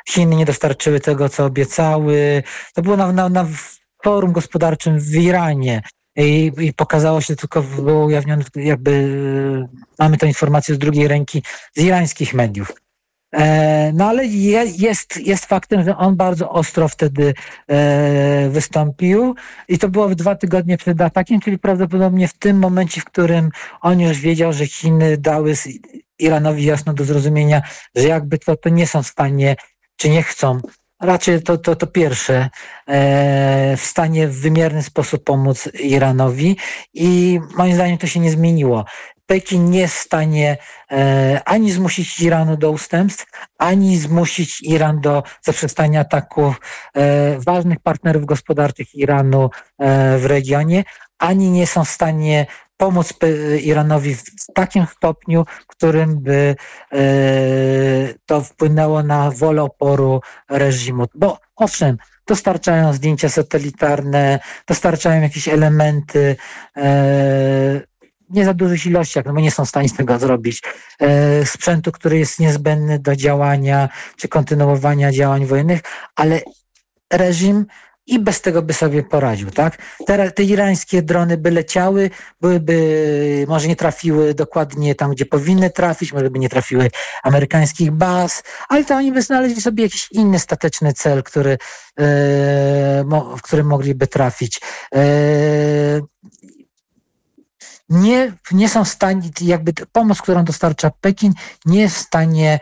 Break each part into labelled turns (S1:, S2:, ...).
S1: Chiny nie dostarczyły tego, co obiecały. To było na forum gospodarczym w Iranie. I pokazało się, tylko było ujawnione, mamy tę informację z drugiej ręki z irańskich mediów. No ale jest faktem, że on bardzo ostro wtedy wystąpił i to było 2 tygodnie przed atakiem, czyli prawdopodobnie w tym momencie, w którym on już wiedział, że Chiny dały Iranowi jasno do zrozumienia, że jakby to nie są w stanie, czy nie chcą, raczej to pierwsze, w stanie w wymierny sposób pomóc Iranowi i moim zdaniem to się nie zmieniło. Pekin nie jest w stanie ani zmusić Iranu do ustępstw, ani zmusić Iran do zaprzestania ataków ważnych partnerów gospodarczych Iranu w regionie, ani nie są w stanie pomóc Iranowi w takim stopniu, w którym by to wpłynęło na wolę oporu reżimu. Bo owszem, dostarczają zdjęcia satelitarne, dostarczają jakieś elementy, nie za dużych ilościach, no bo nie są w stanie z tego zrobić, sprzętu, który jest niezbędny do działania czy kontynuowania działań wojennych, ale reżim i bez tego by sobie poradził, tak? Te irańskie drony by leciały, może nie trafiły dokładnie tam, gdzie powinny trafić, może by nie trafiły amerykańskich baz, ale to oni by znaleźli sobie jakiś inny stateczny cel, w którym mogliby trafić. Nie są w stanie, jakby pomoc, którą dostarcza Pekin, nie jest w stanie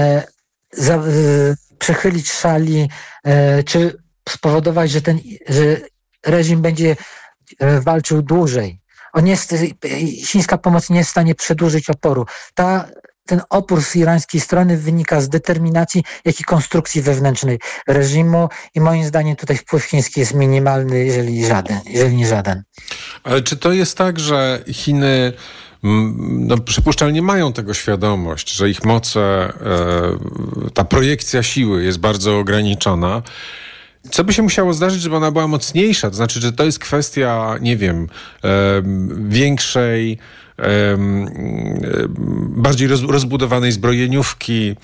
S1: przechylić szali, czy spowodować, że reżim będzie walczył dłużej. Chińska pomoc nie jest w stanie przedłużyć oporu. Ten opór z irańskiej strony wynika z determinacji, jak i konstrukcji wewnętrznej reżimu i moim zdaniem tutaj wpływ chiński jest minimalny, jeżeli nie żaden.
S2: Ale czy to jest tak, że Chiny przypuszczalnie mają tego świadomość, że ich moce, ta projekcja siły jest bardzo ograniczona? Co by się musiało zdarzyć, żeby ona była mocniejsza? To znaczy, że to jest kwestia, nie wiem, większej, bardziej rozbudowanej zbrojeniówki.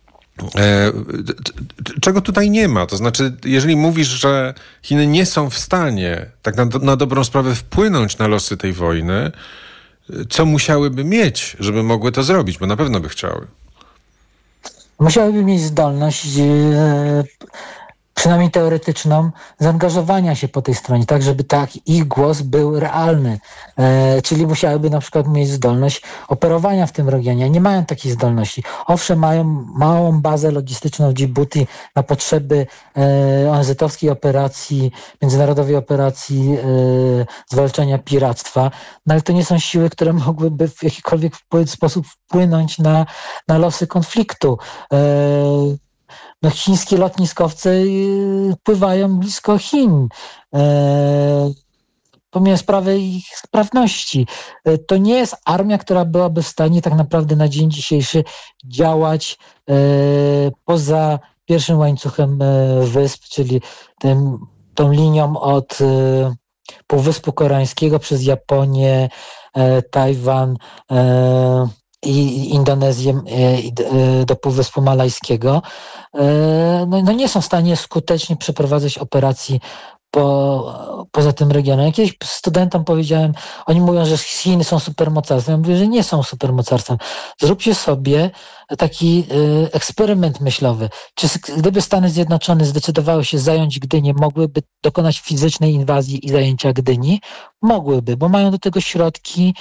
S2: Czego tutaj nie ma? To znaczy, jeżeli mówisz, że Chiny nie są w stanie tak na dobrą sprawę wpłynąć na losy tej wojny, co musiałyby mieć, żeby mogły to zrobić? Bo na pewno by chciały.
S1: Musiałyby mieć zdolność przynajmniej teoretyczną, zaangażowania się po tej stronie, tak żeby ich głos był realny. Czyli musiałyby na przykład mieć zdolność operowania w tym regionie. Nie mają takiej zdolności. Owszem, mają małą bazę logistyczną w Dżibuti na potrzeby ONZ-owskiej operacji, międzynarodowej operacji zwalczania piractwa, no ale to nie są siły, które mogłyby w jakikolwiek sposób wpłynąć na losy konfliktu. No, chińskie lotniskowce pływają blisko Chin, pomimo sprawy ich sprawności. To nie jest armia, która byłaby w stanie tak naprawdę na dzień dzisiejszy działać poza pierwszym łańcuchem wysp, czyli tą linią od Półwyspu Koreańskiego przez Japonię, Tajwan i Indonezję do Półwyspu Malajskiego, no nie są w stanie skutecznie przeprowadzać operacji poza tym regionem. Jak kiedyś studentom powiedziałem, oni mówią, że Chiny są supermocarstwem. Ja mówię, że nie są supermocarstwem. Zróbcie sobie taki eksperyment myślowy. Czy gdyby Stany Zjednoczone zdecydowały się zająć Gdynię, mogłyby dokonać fizycznej inwazji i zajęcia Gdyni? Mogłyby, bo mają do tego środki,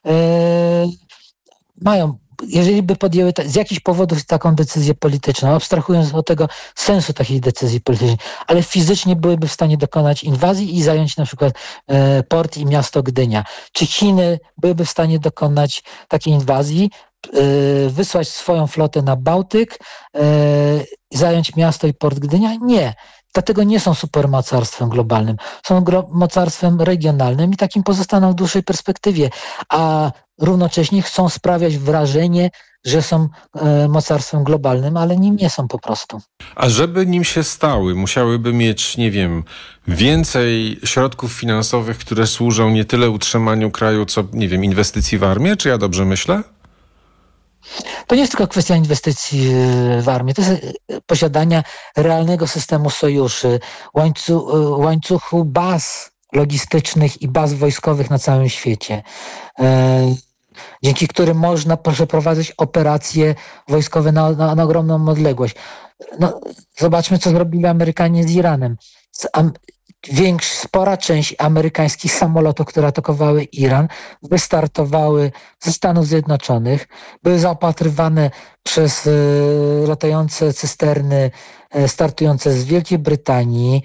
S1: jeżeli by podjęły z jakichś powodów taką decyzję polityczną, abstrahując od tego sensu takiej decyzji politycznej, ale fizycznie byłyby w stanie dokonać inwazji i zająć na przykład port i miasto Gdynia. Czy Chiny byłyby w stanie dokonać takiej inwazji, wysłać swoją flotę na Bałtyk, zająć miasto i port Gdynia? Nie. Dlatego nie są supermocarstwem globalnym. Są mocarstwem regionalnym i takim pozostaną w dłuższej perspektywie. A równocześnie chcą sprawiać wrażenie, że są mocarstwem globalnym, ale nim nie są po prostu.
S2: A żeby nim się stały, musiałyby mieć, nie wiem, więcej środków finansowych, które służą nie tyle utrzymaniu kraju, co, nie wiem, inwestycji w armię? Czy ja dobrze myślę?
S1: To nie jest tylko kwestia inwestycji w armię, to jest posiadania realnego systemu sojuszy, łańcuchu baz logistycznych i baz wojskowych na całym świecie, dzięki którym można przeprowadzać operacje wojskowe na ogromną odległość. No, zobaczmy, co zrobili Amerykanie z Iranem. Spora część amerykańskich samolotów, które atakowały Iran, wystartowały ze Stanów Zjednoczonych, były zaopatrywane przez latające cysterny startujące z Wielkiej Brytanii,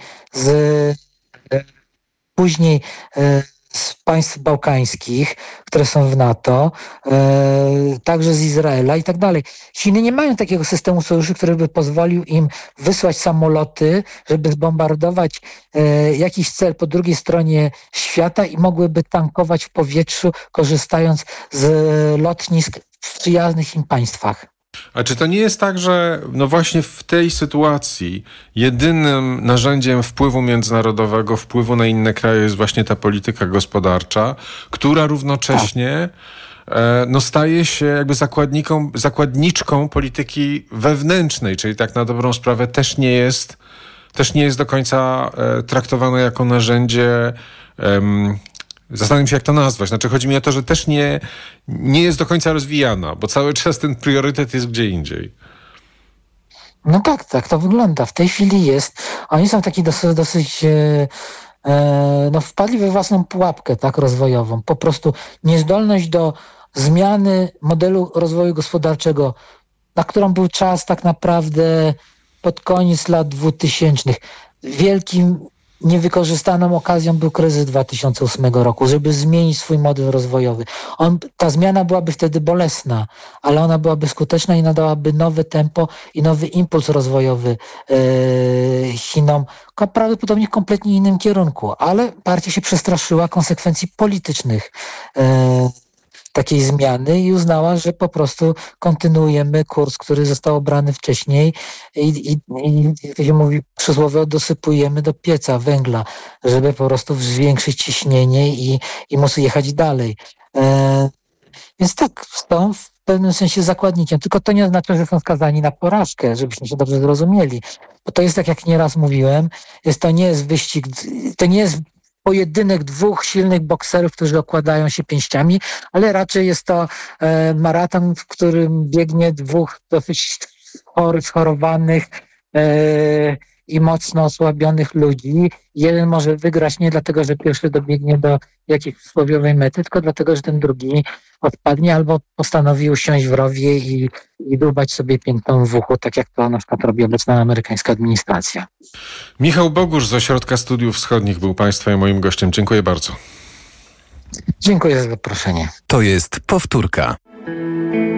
S1: później z państw bałkańskich, które są w NATO, także z Izraela i tak dalej. Chiny nie mają takiego systemu sojuszu, który by pozwolił im wysłać samoloty, żeby zbombardować jakiś cel po drugiej stronie świata i mogłyby tankować w powietrzu, korzystając z lotnisk w przyjaznych im państwach.
S2: A czy to nie jest tak, że no właśnie w tej sytuacji jedynym narzędziem wpływu międzynarodowego, wpływu na inne kraje jest właśnie ta polityka gospodarcza, która równocześnie staje się jakby zakładniczką polityki wewnętrznej, czyli tak na dobrą sprawę też nie jest do końca traktowana jako narzędzie. Zastanawiam się, jak to nazwać. Znaczy, chodzi mi o to, że też nie jest do końca rozwijana, bo cały czas ten priorytet jest gdzie indziej.
S1: No tak to wygląda. W tej chwili jest. Oni są taki dosyć wpadli we własną pułapkę, tak, rozwojową. Po prostu niezdolność do zmiany modelu rozwoju gospodarczego, na którą był czas tak naprawdę pod koniec lat 2000. Wielkim niewykorzystaną okazją był kryzys 2008 roku, żeby zmienić swój model rozwojowy. Ta zmiana byłaby wtedy bolesna, ale ona byłaby skuteczna i nadałaby nowe tempo i nowy impuls rozwojowy Chinom, prawdopodobnie w kompletnie innym kierunku. Ale partia się przestraszyła konsekwencji politycznych takiej zmiany i uznała, że po prostu kontynuujemy kurs, który został obrany wcześniej i jak się mówi przysłowie, dosypujemy do pieca węgla, żeby po prostu zwiększyć ciśnienie i móc jechać dalej. Więc tak, są w pewnym sensie zakładnikiem, tylko to nie oznacza, że są skazani na porażkę, żebyśmy się dobrze zrozumieli. Bo to jest tak, jak nieraz mówiłem, to nie jest wyścig, to nie jest pojedynek dwóch silnych bokserów, którzy okładają się pięściami, ale raczej jest to maraton, w którym biegnie dwóch dosyć schorowanych i mocno osłabionych ludzi. Jeden może wygrać nie dlatego, że pierwszy dobiegnie do jakiejś przysłowiowej mety, tylko dlatego, że ten drugi odpadnie albo postanowi usiąść w rowie i dłubać sobie piętą w uchu, tak jak to na przykład robi obecna amerykańska administracja.
S2: Michał Bogusz z Ośrodka Studiów Wschodnich był Państwa i moim gościem. Dziękuję bardzo.
S1: Dziękuję za zaproszenie.
S3: To jest powtórka.